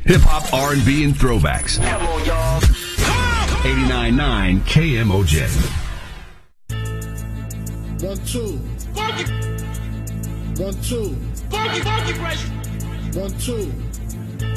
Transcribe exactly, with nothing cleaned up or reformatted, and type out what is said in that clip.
Hip-hop, R and B, and throwbacks. Come on, y'all. eighty-nine point nine K M O J. One, two. Funky. One, two. Funky, funky, fresh. One, two.